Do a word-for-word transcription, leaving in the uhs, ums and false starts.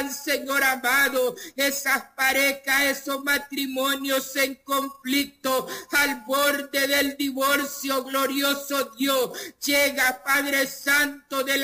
están, Señor amado, esas parejas, esos matrimonios en conflicto, al borde del divorcio, glorioso Dios, llega, Padre Santo, de la